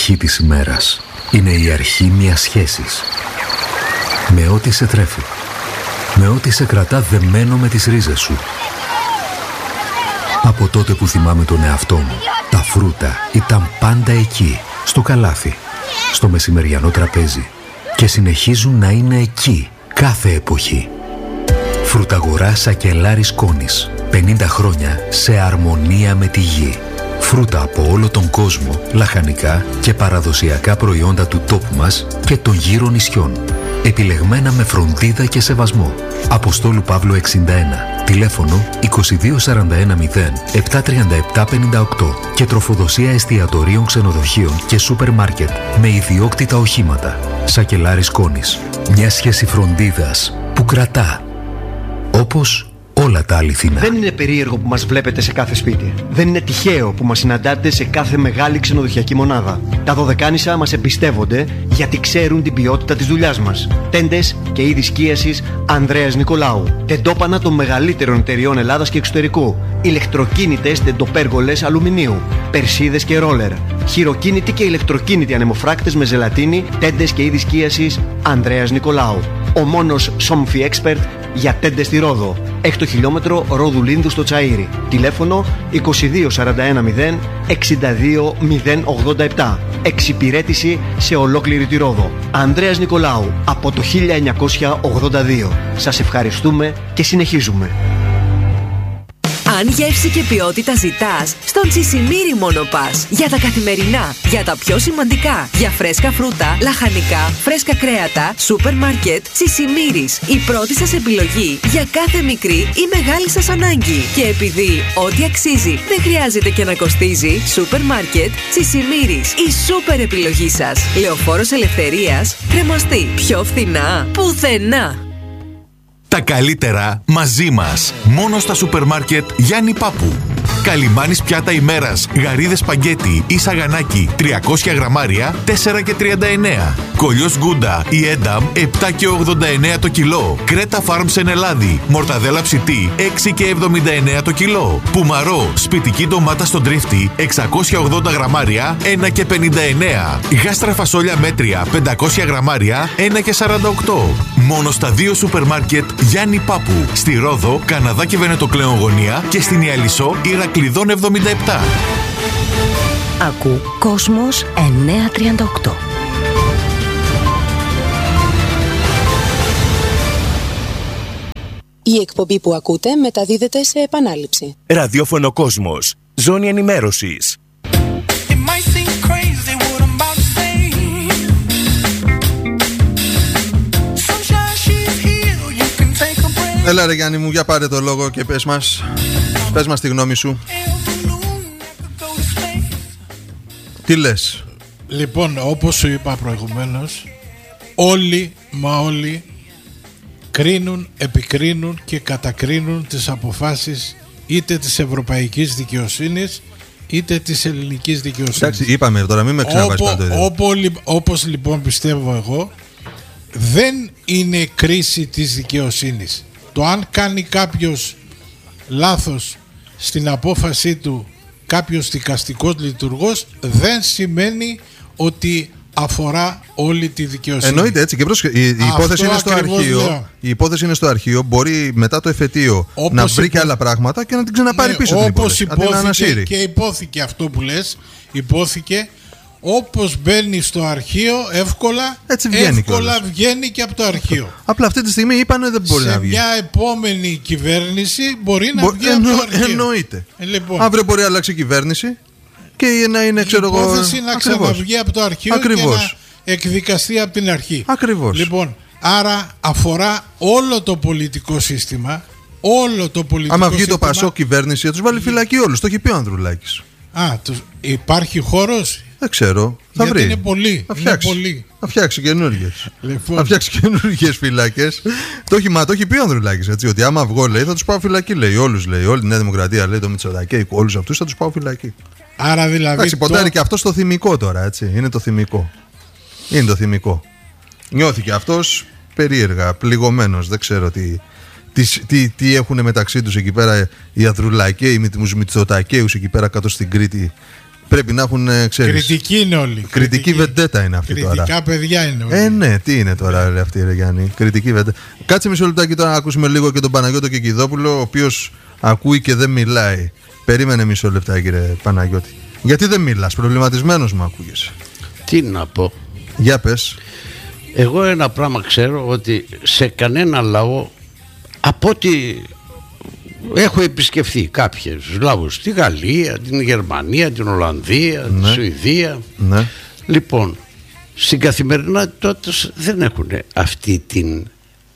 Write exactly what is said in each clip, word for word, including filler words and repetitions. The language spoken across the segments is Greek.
αρχή της ημέρας. Είναι η αρχή μιας σχέσης. Με ό,τι σε τρέφει. Με ό,τι σε κρατά δεμένο με τις ρίζες σου. Από τότε που θυμάμαι τον εαυτό μου, τα φρούτα ήταν πάντα εκεί, στο καλάθι, στο μεσημεριανό τραπέζι. Και συνεχίζουν να είναι εκεί, κάθε εποχή. Φρουταγορά Σακελάρης Κόνης. πενήντα χρόνια σε αρμονία με τη γη. Φρούτα από όλο τον κόσμο, λαχανικά και παραδοσιακά προϊόντα του τόπου μας και των γύρω νησιών. Επιλεγμένα με φροντίδα και σεβασμό. Αποστόλου Παύλου εξήντα ένα. Τηλέφωνο είκοσι δύο σαράντα ένα μηδέν επτά τριάντα επτά πενήντα οκτώ και τροφοδοσία εστιατορίων, ξενοδοχείων και σούπερ μάρκετ με ιδιόκτητα οχήματα. Σακελάρης Κόνης. Μια σχέση φροντίδας που κρατά. Όπως όλα τα αληθινά. Δεν είναι περίεργο που μας βλέπετε σε κάθε σπίτι. Δεν είναι τυχαίο που μας συναντάτε σε κάθε μεγάλη ξενοδοχειακή μονάδα. Τα Δωδεκάνησα μας εμπιστεύονται γιατί ξέρουν την ποιότητα της δουλειάς μας. Τέντες και είδη σκίασης Ανδρέας Νικολάου. Τεντόπανα των μεγαλύτερων εταιριών Ελλάδας και εξωτερικού. Ηλεκτροκίνητες τεντοπέργολες αλουμινίου. Περσίδες και ρόλερ. Χειροκίνητοι και ηλεκτροκίνητοι ανεμοφράκτες με ζελατίνη. Τέντες και είδη σκίασης Ανδρέας Νικολάου. Ο μόνος Somfy Expert για τέντες στη Ρόδο. Έκτο χιλιόμετρο Ρόδου Λίνδου στο Τσαΐρι. Τηλέφωνο είκοσι δύο σαράντα ένα μηδέν εξήντα δύο μηδέν ογδόντα επτά. Εξυπηρέτηση σε ολόκληρη τη Ρόδο. Ανδρέας Νικολάου από το χίλια εννιακόσια ογδόντα δύο. Σας ευχαριστούμε και συνεχίζουμε. Αν γεύση και ποιότητα ζητάς, στον Τσισιμίρι μόνο πας. Για τα καθημερινά, για τα πιο σημαντικά, για φρέσκα φρούτα, λαχανικά, φρέσκα κρέατα, σούπερ μάρκετ, Τσισιμίρις. Η πρώτη σας επιλογή για κάθε μικρή ή μεγάλη σας ανάγκη. Και επειδή ό,τι αξίζει δεν χρειάζεται και να κοστίζει, σούπερ μάρκετ, Τσισιμίρις. Η σούπερ επιλογή σας. Λεωφόρος Ελευθερίας, Κρεμαστή. Πιο φθηνά, πουθενά. Τα καλύτερα μαζί μας. Μόνο στα σούπερ μάρκετ Γιάννη Πάπου. Καλιμάνης πιάτα ημέρας, γαρίδες σπαγκέτι ή σαγανάκι τριακόσια γραμμάρια τέσσερα και τριάντα εννέα. Κολλιός Γκούντα ή Ένταμ επτά και ογδόντα εννέα το κιλό. Κρέτα Φάρμ Σενελάδη, μορταδέλα ψητή έξι και εβδομήντα εννέα το κιλό. Πουμαρό, σπιτική ντομάτα στον τρίφτη εξακόσια ογδόντα γραμμάρια ένα και πενήντα εννέα. Γάστρα φασόλια μέτρια πεντακόσια γραμμάρια ένα και σαράντα οκτώ. Μόνο στα δύο σούπερ μάρκετ Γιάννη Πάπου. Στη Ρόδο, Καναδά και Βενετοκλέον γωνία και στην Ιαλισσό Ηρακλειδών εβδομήντα επτά. Ακού Κόσμος εννιακόσια τριάντα οκτώ. Η εκπομπή που ακούτε μεταδίδεται σε επανάληψη. Ραδιόφωνο Κόσμος. Ζώνη ενημέρωσης. Έλα ρε Γιάννη μου, για πάρε το λόγο και πες μας, πες μας τη γνώμη σου. Τι λες? Λοιπόν, όπως σου είπα προηγουμένως, όλοι μα όλοι κρίνουν, επικρίνουν και κατακρίνουν τις αποφάσεις είτε της ευρωπαϊκής δικαιοσύνης είτε της ελληνικής δικαιοσύνης. Εντάξει, είπαμε τώρα, μην με ξαναβάσεις πάντοτε. Όπως λοιπόν πιστεύω εγώ, δεν είναι κρίση της δικαιοσύνης. Το αν κάνει κάποιος λάθος στην απόφασή του, κάποιος δικαστικός λειτουργός, δεν σημαίνει ότι αφορά όλη τη δικαιοσύνη. Εννοείται έτσι και πρόσχε, η, η, υπόθεση είναι στο αρχείο, η υπόθεση είναι στο αρχείο. Μπορεί μετά το εφετείο όπως να βρει και άλλα πράγματα και να την ξαναπάρει ναι, πίσω την υπόθεση. Όπως υπόθηκε και υπόθηκε αυτό που λες, υπόθηκε. Όπως μπαίνει στο αρχείο εύκολα, έτσι βγαίνει, εύκολα βγαίνει και από το αρχείο. Απλά αυτή τη στιγμή είπανε δεν μπορεί σε να βγει. Σε μια επόμενη κυβέρνηση μπορεί να Μπο, βγει εννο, από το αρχείο. Εννοείται. Ε, λοιπόν. Αύριο μπορεί να αλλάξει η κυβέρνηση και να είναι, ξέρω εγώ. Η υπόθεση να ξαναβγεί από το αρχείο. Ακριβώς. Και να εκδικαστεί από την αρχή. Ακριβώς. Λοιπόν, άρα αφορά όλο το πολιτικό σύστημα. Όλο το πολιτικό Άμα βγει σύστημα. το Πασό κυβέρνηση, θα τους βάλει φυλακή όλους. Το έχει πει ο Ανδρουλάκης. Α, τους, υπάρχει χώρος. Δεν ξέρω. Θα γιατί βρει. Είναι πολύ. Θα φτιάξει, είναι πολύ. θα φτιάξει καινούργιες. Λοιπόν. Θα φτιάξει καινούργιες φυλακές. το, έχει, μα, το έχει πει ο Ανδρουλάκης. Έτσι, ότι άμα βγω, λέει, θα τους πάω φυλακή. Λέει όλους. Λέει, όλη η Νέα Δημοκρατία, λέει, το Μητσοτάκη, όλους αυτούς θα τους πάω φυλακή. Άρα δηλαδή. Εντάξει, το... ποντάρει και αυτό στο θυμικό τώρα. Έτσι. Είναι το θυμικό. Είναι το θυμικό. Νιώθηκε αυτός περίεργα, πληγωμένος. Δεν ξέρω τι. Τι, τι, τι έχουν μεταξύ τους εκεί πέρα οι Ανδρουλακαίοι με τους Μητσοτακαίους εκεί πέρα κάτω στην Κρήτη. πρέπει να έχουν, ξέρεις, κριτική είναι όλοι. Κριτική, κριτική βεντέτα είναι αυτή κριτικά τώρα. Κριτικά παιδιά είναι όλοι. Ε, ναι, τι είναι τώρα ρε, αυτή ρε Γιάννη. Κριτική βεντέτα. Κάτσε μισό λεπτάκι τώρα να ακούσουμε λίγο και τον Παναγιώτο Κεκυδόπουλο, ο οποίος ακούει και δεν μιλάει. Περίμενε μισό λεπτάκι ρε Παναγιώτη. Γιατί δεν μιλάς, προβληματισμένος μου ακούγεσαι. Τι να πω. Για πες. Εγώ ένα πράγμα ξέρω, ότι σε κανένα λαό, από ό,τι έχω επισκεφθεί κάποιες λαούς, τη Γαλλία, την Γερμανία, την Ολλανδία, ναι. τη Σουηδία, ναι. Λοιπόν, στην καθημερινότητα δεν έχουν αυτή την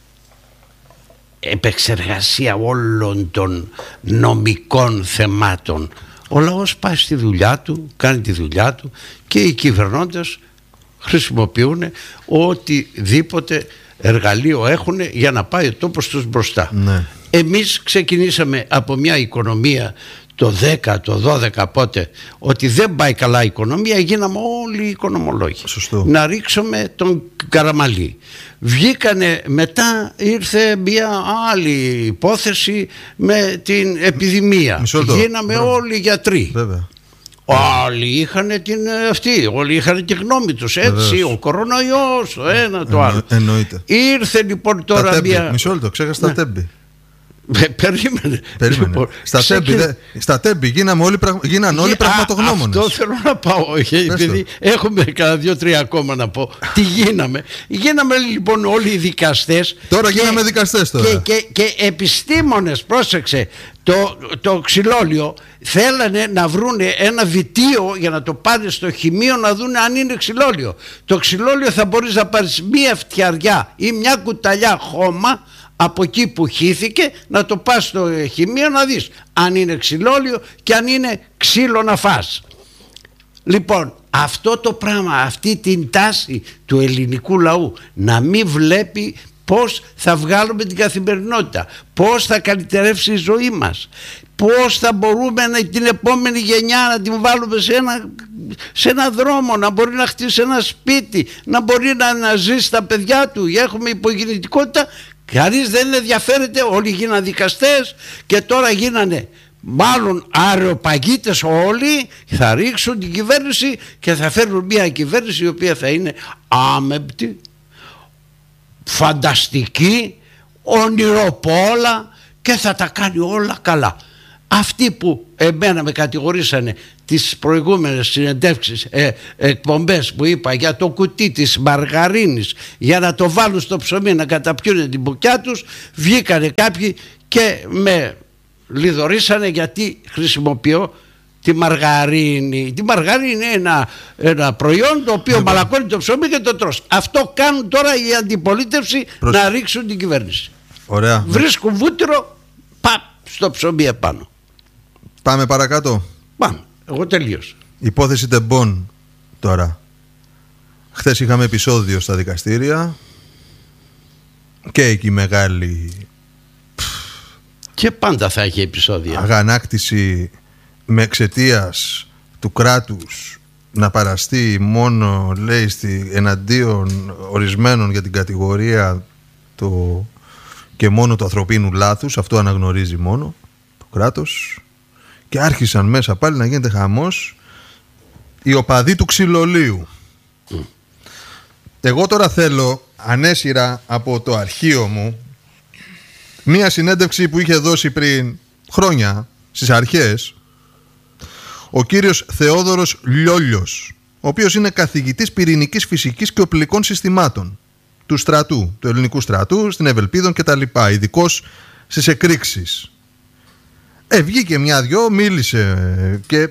επεξεργασία όλων των νομικών θεμάτων. Ο λαός πάει στη δουλειά του, κάνει τη δουλειά του και οι κυβερνώντες χρησιμοποιούν οτιδήποτε εργαλείο έχουν για να πάει ο τόπος τους μπροστά. Ναι. Εμείς ξεκινήσαμε από μια οικονομία το δέκα, το δώδεκα πότε, ότι δεν πάει καλά η οικονομία, γίναμε όλοι οι οικονομολόγοι. Σωστό. Να ρίξουμε τον Καραμαλή. Βγήκανε μετά, ήρθε μια άλλη υπόθεση με την επιδημία. Γίναμε Μπράβο. όλοι γιατροί. Βέβαια. Όλοι είχαν την αυτή, όλοι είχαν τη γνώμη τους. Έτσι, Βεβαίως. Ο κορονοϊός, το ένα, το άλλο. Εννοείται. Ήρθε λοιπόν τώρα τα μια. Μισό λεπτό, ξέχασα τα τέμπη. Περίμενε. Περίμενε. Λοιπόν, στα, τέμπη, δε, στα τέμπη γίναμε όλοι, πραγ... γίναν όλοι πραγματογνώμονες. Αυτό θέλω να πάω, επειδή έχουμε κανένα δύο-τρία ακόμα να πω. Τι γίναμε. Γίναμε λοιπόν όλοι οι δικαστές. Τώρα και, γίναμε δικαστές τώρα. Και, και, και επιστήμονες, πρόσεξε, το, το ξυλόλιο θέλανε να βρούνε ένα βιτίο για να το πάρει στο χημείο να δούνε αν είναι ξυλόλιο. Το ξυλόλιο θα μπορείς να πάρεις μία φτιαριά ή μια κουταλιά χώμα από εκεί που χύθηκε, να το πας στο χημείο να δεις αν είναι ξυλόλιο και αν είναι ξύλο να φας. Λοιπόν, αυτό το πράγμα, αυτή την τάση του ελληνικού λαού να μην βλέπει πώς θα βγάλουμε την καθημερινότητα, πώς θα καλυτερεύσει η ζωή μας, πώς θα μπορούμε να, την επόμενη γενιά να την βάλουμε σε ένα, σε ένα δρόμο, να μπορεί να χτίσει ένα σπίτι, να μπορεί να, να ζήσει τα παιδιά του. Έχουμε υπογεννητικότητα. Κανείς δεν ενδιαφέρεται, όλοι γίνανε δικαστές και τώρα γίνανε μάλλον αεροπαγίτες όλοι, θα ρίξουν την κυβέρνηση και θα φέρουν μια κυβέρνηση η οποία θα είναι άμεμπτη, φανταστική, ονειροπόλα και θα τα κάνει όλα καλά. Αυτοί που εμένα με κατηγορήσανε τις προηγούμενες συνεντεύξεις, ε, εκπομπές που είπα για το κουτί της μαργαρίνης για να το βάλουν στο ψωμί να καταπιούν την μπουκιά τους, βγήκανε κάποιοι και με λιδωρήσανε γιατί χρησιμοποιώ τη μαργαρίνη. Τη μαργαρίνη είναι ένα, ένα προϊόν το οποίο μαλακώνει το ψωμί και το τρως. Αυτό κάνουν τώρα η αντιπολίτευση. Προς... να ρίξουν την κυβέρνηση. Ωραία. Βρίσκουν βούτυρο, παπ, στο ψωμί επάνω. Πάμε παρακάτω. Πάμε. Εγώ τελείωσα. Υπόθεση Τεμπών τώρα. Χθες είχαμε επεισόδιο στα δικαστήρια και εκεί μεγάλη και πάντα θα έχει επεισόδια. Αγανάκτηση με εξαιτίας του κράτους να παραστεί μόνο, λέει, στη, εναντίον ορισμένων για την κατηγορία το, και μόνο του ανθρωπίνου λάθους. Αυτό αναγνωρίζει μόνο το κράτος. Και άρχισαν μέσα πάλι να γίνεται χαμός οι οπαδοί του ξυλολίου. Mm. Εγώ τώρα θέλω ανέσυρα από το αρχείο μου μία συνέντευξη που είχε δώσει πριν χρόνια στις αρχές ο κύριος Θεόδωρος Λιόλιος, ο οποίος είναι καθηγητής πυρηνικής φυσικής και οπλικών συστημάτων του στρατού, του ελληνικού στρατού, στην Ευελπίδων κτλ. Ειδικός στις εκρήξεις. Ε, βγήκε μια-δυο, μίλησε και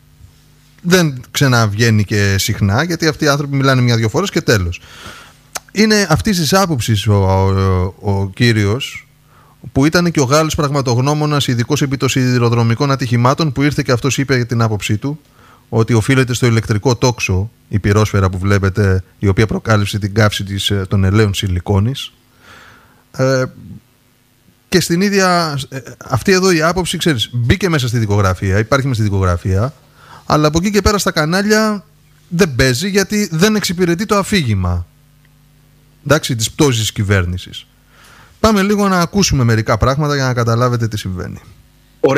δεν ξαναβγαίνει και συχνά, γιατί αυτοί οι άνθρωποι μιλάνε μια-δυο φορές και τέλος. Είναι αυτής της άποψης ο, ο, ο κύριος, που ήταν και ο Γάλλος πραγματογνώμονας, ειδικός επί των σιδηροδρομικών ατυχημάτων, που ήρθε και αυτός είπε την άποψή του, ότι οφείλεται στο ηλεκτρικό τόξο η πυρόσφαιρα που βλέπετε, η οποία προκάλεσε την καύση της, των ελαίων σιλικόνης. Ε, Και στην ίδια αυτή εδώ η άποψη, ξέρεις, μπήκε μέσα στη δικογραφία, υπάρχει μέσα στη δικογραφία, αλλά από εκεί και πέρα στα κανάλια δεν παίζει γιατί δεν εξυπηρετεί το αφήγημα, εντάξει, της πτώσης της κυβέρνησης. Πάμε λίγο να ακούσουμε μερικά πράγματα για να καταλάβετε τι συμβαίνει. Ωραία.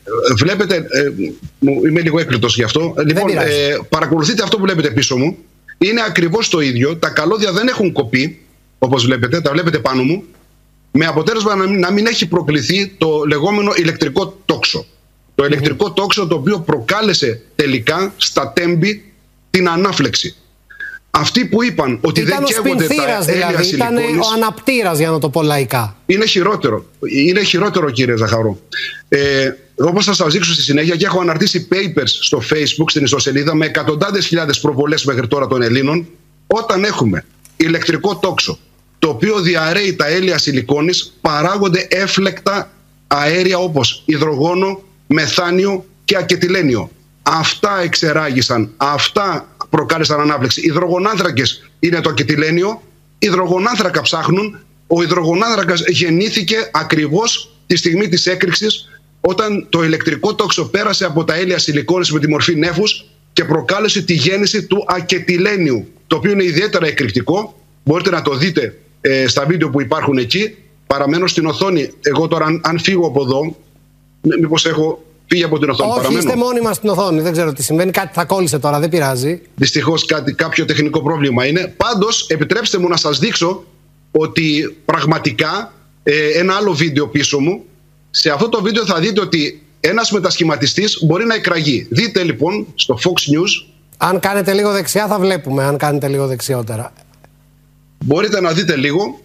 βλέπετε, ε, είμαι λίγο έκρητος γι' αυτό. Λοιπόν, ε, παρακολουθείτε αυτό που βλέπετε πίσω μου. Είναι ακριβώς το ίδιο. Τα καλώδια δεν έχουν κοπεί, όπως βλέπετε, τα βλέπετε πάνω μου. Με αποτέλεσμα να μην, να μην έχει προκληθεί το λεγόμενο ηλεκτρικό τόξο. Το ηλεκτρικό mm-hmm. τόξο το οποίο προκάλεσε τελικά στα τέμπη την ανάφλεξη. Αυτοί που είπαν ότι ήταν δεν καίγονται τα δηλαδή, έλαια σιλικόνης... Ήταν ο αναπτήρας, για να το πω λαϊκά. Είναι χειρότερο. Είναι χειρότερο, κύριε Ζαχαρό. Ε, όπως θα σας δείξω στη συνέχεια, και έχω αναρτήσει papers στο Facebook, στην ιστοσελίδα, με εκατοντάδες χιλιάδες προβολές μέχρι τώρα των Ελλήνων, όταν έχουμε ηλεκτρικό τόξο, το οποίο διαρρέει τα έλαια σιλικόνης, παράγονται έφλεκτα αέρια όπως υδρογόνο, μεθάνιο και ακετιλένιο. Αυτά εξεράγησαν, αυτά προκάλεσαν ανάφλεξη. Υδρογονάνθρακες είναι το ακετιλένιο, υδρογονάνθρακα ψάχνουν. Ο υδρογονάνθρακας γεννήθηκε ακριβώς τη στιγμή της έκρηξης, όταν το ηλεκτρικό τόξο πέρασε από τα έλαια σιλικόνης με τη μορφή νέφους και προκάλεσε τη γέννηση του ακετιλένιου, το οποίο είναι ιδιαίτερα εκρηκτικό. Μπορείτε να το δείτε ε, στα βίντεο που υπάρχουν εκεί. Παραμένω στην οθόνη. Εγώ τώρα, αν, αν φύγω από εδώ, μήπως έχω φύγει από την οθόνη? Όχι, παραμένω. Είστε μόνιμα στην οθόνη. Δεν ξέρω τι συμβαίνει. Κάτι θα κόλλησε τώρα, δεν πειράζει. Δυστυχώς κάποιο τεχνικό πρόβλημα είναι. Πάντως, επιτρέψτε μου να σας δείξω ότι πραγματικά ε, ένα άλλο βίντεο πίσω μου. Σε αυτό το βίντεο θα δείτε ότι ένας μετασχηματιστής μπορεί να εκραγεί. Δείτε λοιπόν στο Fox News. Αν κάνετε λίγο δεξιά θα βλέπουμε, αν κάνετε λίγο δεξιότερα. Μπορείτε να δείτε λίγο.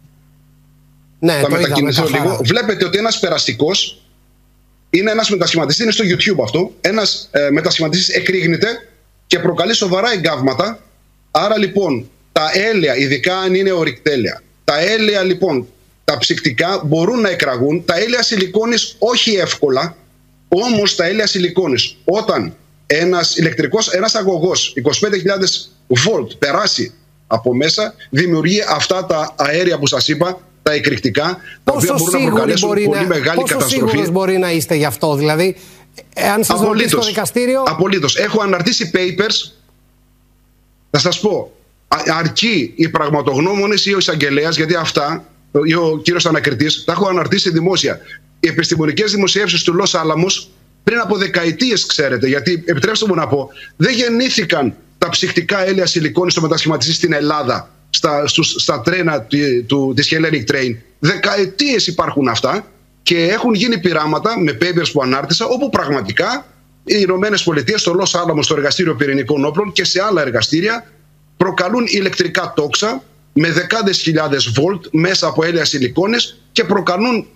Ναι, θα το μετακινηθώ είδαμε, λίγο. Βλέπετε ότι ένας περαστικός είναι ένας μετασχηματιστής, είναι στο YouTube αυτό. Ένας ε, μετασχηματιστής εκρήγνεται και προκαλεί σοβαρά εγκάβματα. Άρα λοιπόν τα έλαια, ειδικά αν είναι ορυκτέλεια, τα έλαια λοιπόν, τα ψυκτικά μπορούν να εκραγούν, τα έλαια σιλικόνης όχι εύκολα, όμως τα έλαια σιλικόνης όταν ένας ηλεκτρικός, ένας αγωγός είκοσι πέντε χιλιάδες βολτ περάσει από μέσα, δημιουργεί αυτά τα αέρια που σας είπα, τα εκρηκτικά, τα οποία μπορούν να προκαλέσουν πολύ να, μεγάλη πόσο καταστροφή. Πόσο σίγουρος μπορεί να είστε γι' αυτό, δηλαδή, αν σας ρωτήσει στο δικαστήριο... Απολύτως. Έχω αναρτήσει papers, θα σας πω, αρκεί οι πραγματογνώμονες ή ο εισαγγελέας, γιατί αυτά, ή ο κύριος ανακριτής, τα έχω αναρτήσει δημόσια. Οι επιστημονικές δημοσιεύσεις του Λος Άλαμος πριν από δεκαετίες, ξέρετε, γιατί επιτρέψτε μου να πω, δεν γεννήθηκαν τα ψυκτικά έλαια σιλικόνης στο μετασχηματιστή στην Ελλάδα, στα, στους, στα τρένα του, του, της Hellenic Train. Δεκαετίες υπάρχουν αυτά και έχουν γίνει πειράματα με papers που ανάρτησα, όπου πραγματικά οι Ηνωμένες Πολιτείες, στο Λος Άλαμος, στο εργαστήριο πυρηνικών όπλων και σε άλλα εργαστήρια προκαλούν ηλεκτρικά τόξα με δεκάδες χιλιάδες βολτ μέσα από έλαια σιλικόνης και προκαλούν